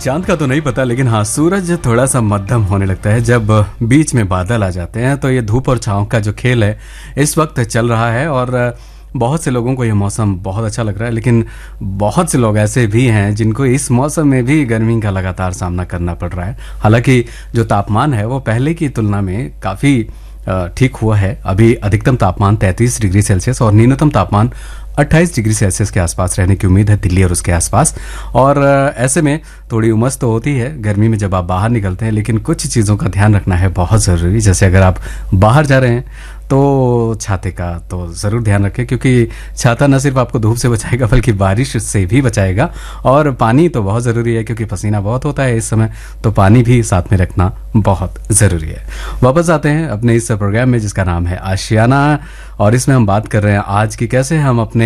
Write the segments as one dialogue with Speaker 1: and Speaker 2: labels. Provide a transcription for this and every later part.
Speaker 1: चांद का तो नहीं पता, लेकिन हाँ सूरज थोड़ा सा मध्यम होने लगता है जब बीच में बादल आ जाते हैं। तो ये धूप और छांव का जो खेल है इस वक्त चल रहा है और बहुत से लोगों को ये मौसम बहुत अच्छा लग रहा है, लेकिन बहुत से लोग ऐसे भी हैं जिनको इस मौसम में भी गर्मी का लगातार सामना करना पड़ रहा है। हालांकि जो तापमान है वो पहले की तुलना में काफ़ी ठीक हुआ है। अभी अधिकतम तापमान 33 डिग्री सेल्सियस और न्यूनतम तापमान 28 डिग्री सेल्सियस के आसपास रहने की उम्मीद है दिल्ली और उसके आसपास। और ऐसे में थोड़ी उमस तो होती है गर्मी में जब आप बाहर निकलते हैं, लेकिन कुछ चीज़ों का ध्यान रखना है बहुत ज़रूरी। जैसे अगर आप बाहर जा रहे हैं तो छाते का तो ज़रूर ध्यान रखें, क्योंकि छाता न सिर्फ आपको धूप से बचाएगा बल्कि बारिश से भी बचाएगा। और पानी तो बहुत ज़रूरी है क्योंकि पसीना बहुत होता है इस समय, तो पानी भी साथ में रखना बहुत ज़रूरी है। वापस आते हैं अपने इस प्रोग्राम में जिसका नाम है आशियाना, और इसमें हम बात कर रहे हैं आज की कैसे हम अपने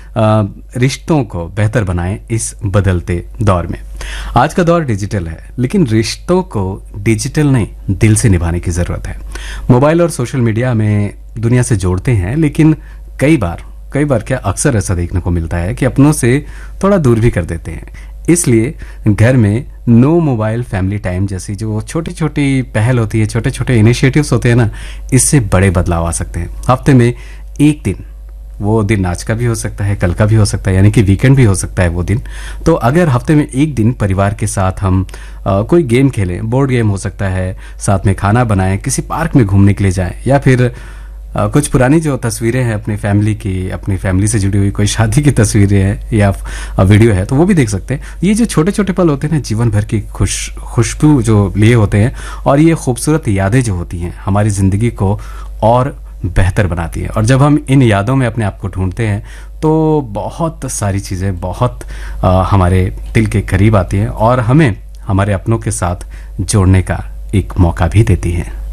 Speaker 1: रिश्तों को बेहतर बनाएं इस बदलते दौर में। आज का दौर डिजिटल है, लेकिन रिश्तों को डिजिटल नहीं दिल से निभाने की ज़रूरत है। मोबाइल और सोशल मीडिया में दुनिया से जोड़ते हैं, लेकिन कई बार क्या अक्सर ऐसा देखने को मिलता है कि अपनों से थोड़ा दूर भी कर देते हैं। इसलिए घर में नो मोबाइल फैमिली टाइम जैसी जो छोटी छोटी पहल होती है, छोटे छोटे इनिशिएटिव्स होते हैं ना, इससे बड़े बदलाव आ सकते हैं। हफ्ते में एक दिन, वो दिन आज का भी हो सकता है, कल का भी हो सकता है, यानी कि वीकेंड भी हो सकता है वो दिन। तो अगर हफ्ते में एक दिन परिवार के साथ हम कोई गेम खेलें, बोर्ड गेम हो सकता है, साथ में खाना बनाएं, किसी पार्क में घूमने के लिए जाएं, या फिर कुछ पुरानी जो तस्वीरें हैं अपनी फैमिली की, अपनी फैमिली से जुड़ी हुई कोई शादी की तस्वीरें हैं या वीडियो है तो वो भी देख सकते हैं। ये जो छोटे छोटे पल होते हैं ना, जीवन भर की खुशबू जो लिए होते हैं, और ये खूबसूरत यादें जो होती हैं हमारी ज़िंदगी को और बेहतर बनाती है। और जब हम इन यादों में अपने आप को ढूंढते हैं तो बहुत सारी चीज़ें बहुत हमारे दिल के करीब आती हैं और हमें हमारे अपनों के साथ जोड़ने का एक मौका भी देती हैं।